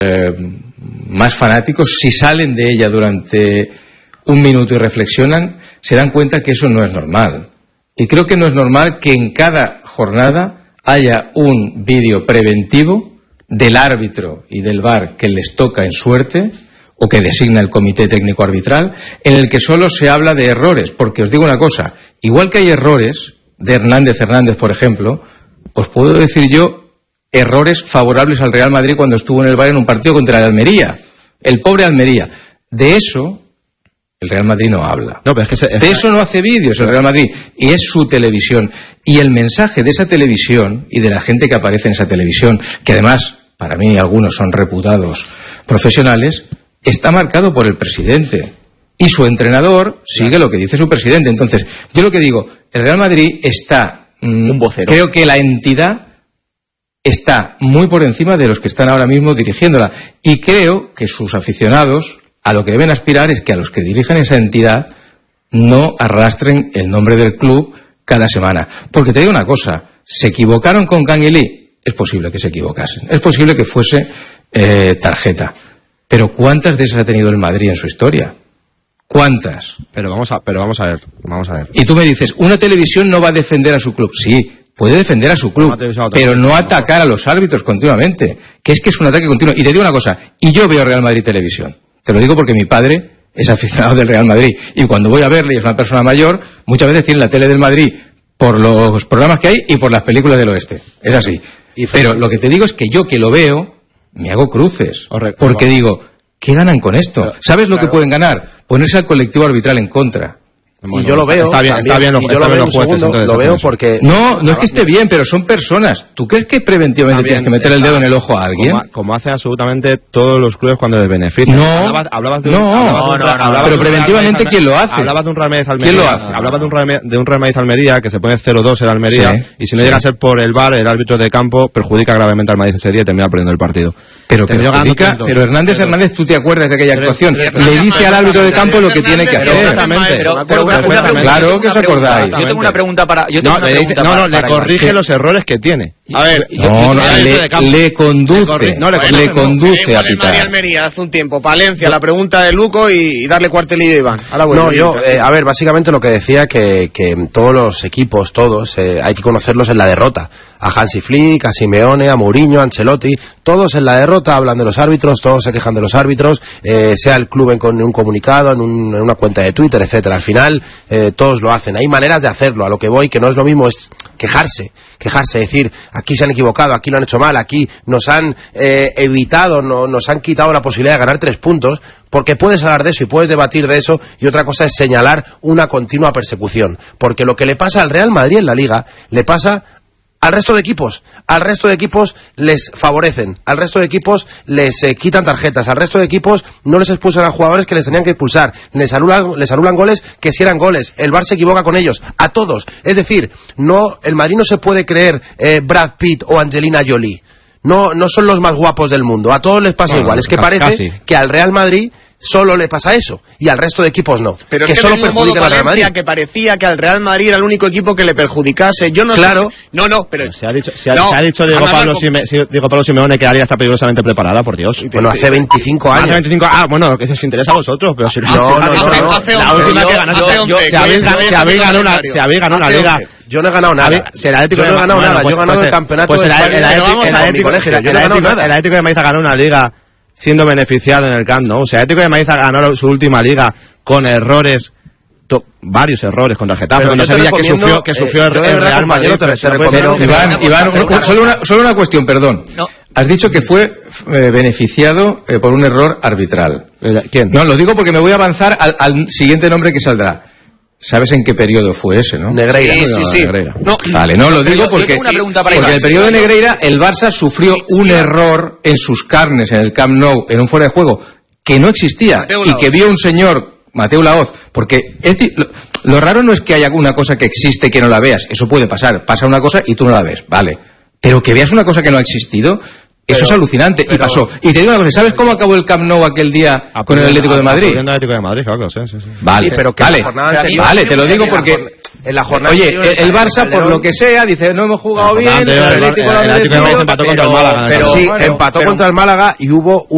más fanáticos, si salen de ella durante un minuto y reflexionan, se dan cuenta que eso no es normal. Y creo que no es normal que en cada jornada haya un vídeo preventivo del árbitro y del VAR que les toca en suerte o que designa el comité técnico arbitral, en el que solo se habla de errores. Porque os digo una cosa, igual que hay errores de Hernández, por ejemplo, os puedo decir yo errores favorables al Real Madrid cuando estuvo en el VAR en un partido contra el Almería, el pobre Almería. De eso el Real Madrid no habla. No, pero es que de eso no hace vídeos el Real Madrid, y es su televisión. Y el mensaje de esa televisión y de la gente que aparece en esa televisión, que además, para mí, algunos son reputados profesionales, está marcado por el presidente. Y su entrenador sigue lo que dice su presidente. Entonces, yo lo que digo, el Real Madrid está... un vocero. Creo que la entidad está muy por encima de los que están ahora mismo dirigiéndola. Y creo que sus aficionados, a lo que deben aspirar es que a los que dirigen esa entidad no arrastren el nombre del club cada semana. Porque te digo una cosa, se equivocaron con Canguilí, es posible que se equivocasen, es posible que fuese tarjeta. Pero ¿cuántas de esas ha tenido el Madrid en su historia? ¿Cuántas? Pero vamos a ver. Y tú me dices, una televisión no va a defender a su club. Sí, puede defender a su club, pero no atacar a los árbitros continuamente. Que es un ataque continuo. Y te digo una cosa, y yo veo Real Madrid Televisión. Te lo digo porque mi padre es aficionado del Real Madrid. Y cuando voy a verle, y es una persona mayor, muchas veces tiene la tele del Madrid por los programas que hay y por las películas del oeste. Es así. Pero lo que te digo es que yo que lo veo, me hago cruces. Porque digo, ¿qué ganan con esto? ¿Sabes lo que pueden ganar? Ponerse al colectivo arbitral en contra. Bueno, y yo lo veo. Está bien los jueces. Lo veo porque... No es que esté bien, pero son personas. ¿Tú crees que preventivamente tienes que meter el dedo en el ojo a alguien? Como hacen absolutamente todos los clubes cuando les beneficia. Pero preventivamente, ¿quién lo hace? Hablabas de un Real Madrid Almería. ¿Quién lo hace? Hablabas de un Real Madrid Almería que se pone 0-2 en Almería, sí, y si no llega a ser por el VAR, el árbitro de campo perjudica gravemente al Madrid ese día y termina perdiendo el partido. Pero Hernández, ¿tú te acuerdas de aquella actuación? Le dice al árbitro de campo lo que tiene que hacer. Claro que os acordáis. Yo tengo una pregunta para... le corrige los errores que tiene. A ver, le conduce a pitar. Almería hace un tiempo, Palencia, la pregunta de Luco y darle cuartelillo a Iván. A ver, básicamente lo que decía que todos los equipos, hay que conocerlos en la derrota. A Hansi Flick, a Simeone, a Mourinho, a Ancelotti, todos en la derrota hablan de los árbitros, todos se quejan de los árbitros, sea el club en un comunicado, en una cuenta de Twitter, etcétera. Al final, todos lo hacen. Hay maneras de hacerlo. A lo que voy, que no es lo mismo, es quejarse, decir, aquí se han equivocado, aquí lo han hecho mal, aquí nos han evitado, nos han quitado la posibilidad de ganar 3 puntos, porque puedes hablar de eso y puedes debatir de eso, y otra cosa es señalar una continua persecución. Porque lo que le pasa al Real Madrid en la Liga, le pasa al resto de equipos. Al resto de equipos les favorecen, al resto de equipos les quitan tarjetas, al resto de equipos no les expulsan a jugadores que les tenían que expulsar, les anulan goles que si eran goles, el VAR se equivoca con ellos, a todos. Es decir, el Madrid no se puede creer Brad Pitt o Angelina Jolie. No son los más guapos del mundo, a todos les pasa igual. Es que parece que al Real Madrid solo le pasa eso, y al resto de equipos no. Pero que es que solo perjudica al Real Madrid. Que parecía que al Real Madrid era el único equipo que le perjudicase. Yo no sé. Pero se ha dicho Diego Pablo Simeone que la Liga está peligrosamente preparada, por Dios. Bueno, hace 25 años. Bueno, que os interesa a vosotros, pero si no. La última que ganaste, se habéis ganado una Liga. Yo no he ganado nada. Yo no he ganado nada. Yo he ganado el campeonato de España en mi colegio. Yo no he ganado nada. El Atlético de Madrid ha ganado una Liga siendo beneficiado en el Camp Nou. O sea, el Atlético de Madrid ha ganado su última Liga con errores, varios errores contra el Getafe, cuando Sevilla que sufrió el Real Madrid. Iván, solo una cuestión, perdón. No. Has dicho que fue beneficiado por un error arbitral. ¿Quién? No, lo digo porque me voy a avanzar al siguiente nombre que saldrá. ¿Sabes en qué periodo fue ese, no? Negreira. Sí. Negreira. Vale, lo digo porque en el periodo de Negreira el Barça sufrió un error en sus carnes en el Camp Nou, en un fuera de juego que no existía y que vio un señor, Mateu Laoz, porque lo raro no es que haya una cosa que existe que no la veas, eso puede pasar, pasa una cosa y tú no la ves, vale, pero que veas una cosa que no ha existido, eso es alucinante, y pasó. Y te digo una cosa, ¿sabes cómo acabó el Camp Nou aquel día con el Atlético de Madrid? El Atlético de Madrid, claro, sí. Vale, te lo digo porque... En la jornada el Barça, por lo que sea, dice, no hemos jugado bien, el Atlético empató contra el Málaga. Pero sí, empató contra el Málaga y hubo